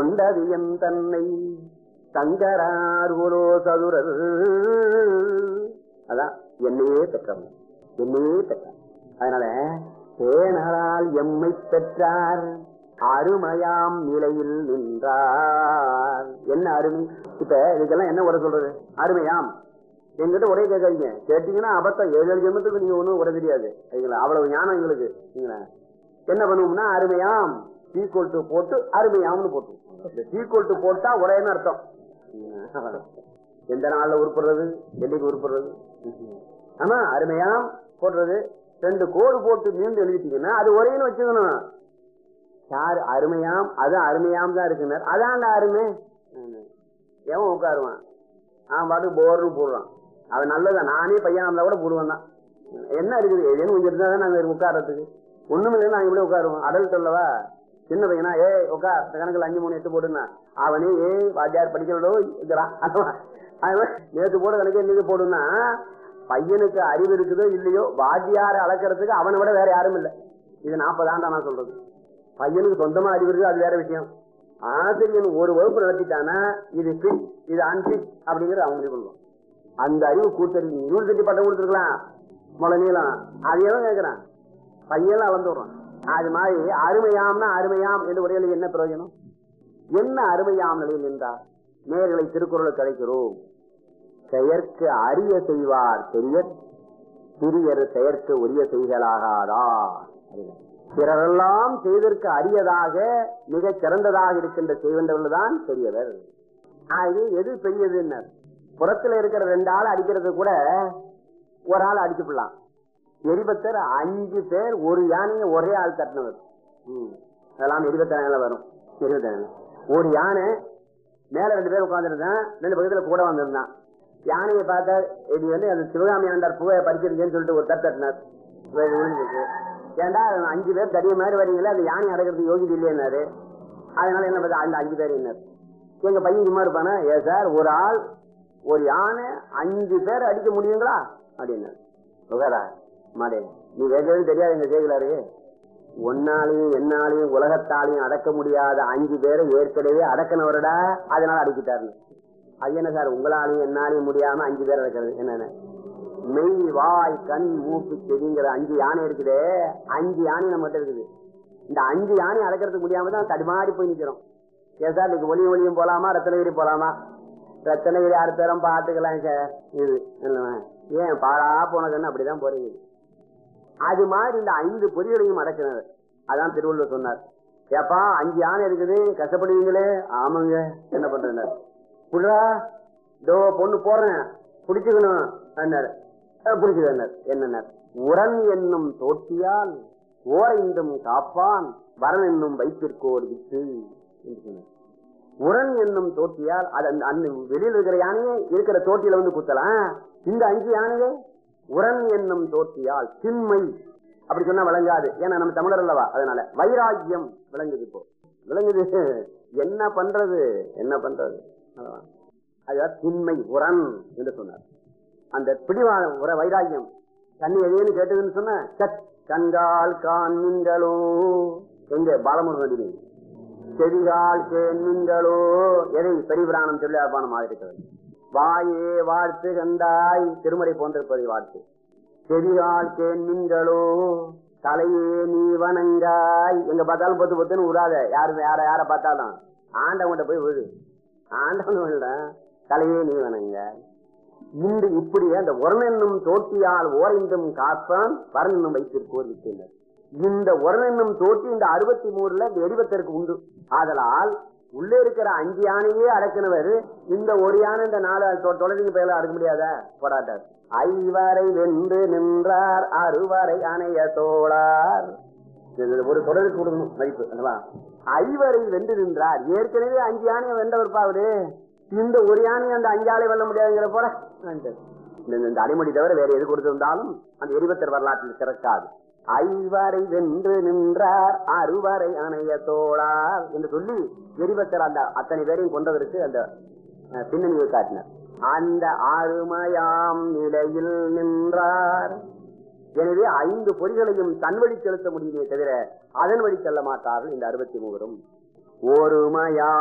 கொண்டது என் தன்னை சங்கரார் குலோ சதுரர். அதான் என்னையே பெற்றவன், என்னையே பெற்றார். அதனால தேனரால் எம்மை பெற்றார் அருமையாம் நிலையில் நின்றார். என்ன அருமை? இப்ப இதுக்கெல்லாம் என்ன உரை சொல்றது? அருமையாம் எங்கிட்ட உரைய கேட்காதீங்க. கேட்டீங்கன்னா அபத்தம். 7 ஜென்மத்துக்கு நீங்க ஒண்ணும் உரை தெரியாது. அவ்வளவு ஞானம் எங்களுக்கு. என்ன பண்ணுவோம்னா அருமையாம் சீக்கோல்ட்டு போட்டு அருமையாம்னு போட்டு, சீக்கோல்ட்டு போட்டா உரையன்னு அர்த்தம். எந்த நாள்ல உருப்படுறது, என்னைக்கு உருப்படுறது? ஆமா, அருமையாம் போடுறது 2 கோடு போட்டு மீண்டும் எழுதிட்டீங்கன்னா அது ஒரேன்னு வச்சுக்கணும். யாரு அருமையாம்? அது அருமையாம் தான் இருக்குன்னு. அதான் அருமை. எவன் உட்காருவான்? அவன் பாட்டு போர்னு போடுறான். அவன் நல்லதான். நானே பையனா இருந்தா கூட போடுவான் தான். என்ன இருக்குது? ஏதேன்னு கொஞ்சம் இருந்தா தான் நாங்க உட்காரத்துக்கு. ஒண்ணுமே இல்லை, நாங்க இப்படி உட்காருவோம். அடல்ட் அல்லவா? சின்ன பையனா உட்கார் கணக்குல 5 3 8 போடுனா அவனே வாத்தியார் படிக்கிறதோ இருக்கிறான். நேற்று போட கணக்கு இன்னைக்கு போடுனா பையனுக்கு அறிவு இருக்குதோ இல்லையோ, வாத்தியார அளக்கிறதுக்கு அவனை விட வேற யாரும் இல்லை. இது 40 ஆண்டா நான் சொல்றது. பையனுக்கு சொந்தமா அறிவு இருக்குது, அது வேற விஷயம். ஆசிரியன் ஒரு வகுப்பு நடத்திட்டானா இது பிட், இது அன்பிட் அப்படிங்கிறது அவங்க முடிவு பண்ணுவான். அந்த அறிவு கூட்டறிவு யூனிவர்சிட்டி பட்டம் கொடுத்துருக்கலாம் முளை நீளம், அதையெல்லாம் கேட்கிறான். பையெல்லாம் அளந்து விடுறான். அது மாதிரி அருமையாம்னா அருமையாம் என்று உரையில என்ன பிரயோஜனம்? என்ன அருமையாம் நிலையில் நின்றார்? நேர்களை திருக்குறளை கிடைக்கிறோம். செயற்கு அரிய செய்வார் பெரியர், சிறியர் செயற்கு உரிய செய்களாகாதா. பிறரெல்லாம் செய்தற்கு அரியதாக மிக சிறந்ததாக இருக்கின்ற செய்வந்தவர்கள் தான் பெரியவர். அது எது பெரியதுன்னு? புறத்துல இருக்கிற 2 ஆள் அடிக்கிறது கூட ஒரு ஆள் அடிச்சு போடலாம். எரிபத்தர் 5 பேர் ஒரு யானையை ஒரே ஆள் தட்டினவர். அதெல்லாம் 27 வரும். 27 ஒரு யானை மேல 2 பேர் உட்கார்ந்துருந்தான், 2 பக்கத்துல கூட வந்திருந்தான். யானையை பார்த்தா இது வந்து அந்த சிவகாமி ஆண்டார் பூவை பறிச்சிருக்கேன்னு சொல்லிட்டு ஒரு தட்டினார். ஏண்டா 5 பேர் தடிய மாதிரி வரீங்களே, அந்த யானை அடக்கிறதுக்கு யோகிதை இல்லையாரு. அதனால என்ன பார்த்தா அந்த 5 பேர் என்ன எங்க பையன் சும்மா இருப்பானா? சார் ஒரு ஆள் ஒரு யானை 5 பேர் அடிக்க முடியுங்களா அப்படின்னா மாடே நீ வேறது தெரியாது. எங்க கேட்கலாரு ஒன்னாலையும் என்னாலையும் உலகத்தாலையும் அடக்க முடியாத 5 பேரை ஏற்கனவே அடக்கினவரடா, அதனால அடிக்கிட்டாருன்னு. அது என்ன சார் உங்களாலையும் என்னாலையும் முடியாம 5 பேர் அடக்கிறது? என்னன்னு மெய் வாய் கண் மூக்கு செடிங்கிற 5 யானை இருக்குதே, 5 யானை நம்ம கிட்ட இருக்குது. இந்த 5 யானை அடக்கிறதுக்கு முடியாம தான் தடுமாறி போய் நிக்கிறோம். ஏன் சார் இன்னைக்கு ஒளியும் போலாமா, ரத்தனகிரி போலாமா? ரத்தனகிரி அடுத்தரம் பாத்துக்கலாம் சார். இது ஏன் பாரா போனதுன்னு அப்படிதான் போறீங்க. அது மாதிரி இந்த 5 பொறிகளையும் அடக்கினார். அதான் திருவள்ளுவர் சொன்னார், ஏப்பா 5 யானை இருக்குது கஷ்டப்படுவீங்களே. ஆமாங்க, என்ன பண்ற புடா தோ பொண்ணு போறேன் பிடிச்சுக்கணும் பிடிச்சுக்கனர். என்ன உரன் என்னும் தோட்டியால் ஓரைந்தும் காப்பான் வரன் என்னும் வைத்திருக்கோர் விட்டு. உரன் என்னும் தோட்டியால் அது அந்த வெளியில் இருக்கிற யானையே இருக்கிற தோட்டியில வந்து குத்தலாம். இந்த 5 யானையே உரன் என்னும் தோட்டியால் திண்மை அப்படி சொன்னா விளங்காது. ஏன்னா நம்ம தமிழர் அல்லவா, அதனால வைராக்கியம் விளங்குது. இப்போ விளங்குது. என்ன பண்றது என்ன பண்றது? அதுதான் திண்மை உரன் என்று சொன்னார். அந்த பிடிவாதம் உர வைராக்கியம் தண்ணி எதையன்னு கேட்டதுன்னு சொன்ன கண்கால் காண்களோ எங்க பாலமுருகன் செடிகால் கேண்களோ எதை பெரியபிராணம் தொழிலாளர் மாதிரி இருக்கிறது. வாயே வாழ்த்து கண்டாய் திருமறை போன்றிருப்பதை வாழ்த்து. செடிகால் கேண்களோ தலையே நீ வணங்காய். எங்க பார்த்தாலும் பொத்து பொத்துன்னு விடாத. யார பார்த்தாலும் ஆண்டவங்கிட்ட போய் விழு. ஆண்டவன் தலையே நீ வணங்காய். இன்று இப்படியே அந்த உரனென்னும் தோட்டியால் ஓரைந்தும் காப்பான் வரனும் வைத்திருக்கோர் விட்டனர். இந்த உரனென்னும் தோட்டி இந்த 63 இந்த எரிபத்தருக்கு உண்டு. ஆதலால் உள்ளே இருக்கிற 5 யானையே அடக்கினவர் இந்த ஒரு யானை இந்த 4 தொடர்ந்து பேர அடக்க முடியாத போராட்டார். 5 வென்று நின்றார் 6 அணைய தோளார். ஒரு தொடருக்கு கொடுக்கணும் மதிப்பு. 5 வென்று நின்றார். ஏற்கனவே 5 யானையை வென்றவர் பாவரு. இந்த ஒரு யானையை அந்த 5 ஆளை வெல்ல முடியாதுங்கிற போற இந்த அடிமொழி தவிர வேற எது கொடுத்திருந்தாலும் அந்த எரிபத்தர் வரலாற்றில் சிறக்காது. 5 வென்று நின்றார் 6 அணைய தோளார் என்று சொல்லி எரிபத்தர் அந்த அத்தனை பேரையும் கொண்டதற்கு அந்த பின்னணியை காட்டினார். அந்த அருமையாம் நிலையில் நின்றார். எனவே 5 பொறிகளையும் தன் வழி செலுத்த முடியுமே தவிர அதன் வழி செல்ல மாட்டார்கள் இந்த 63. ஒருமையா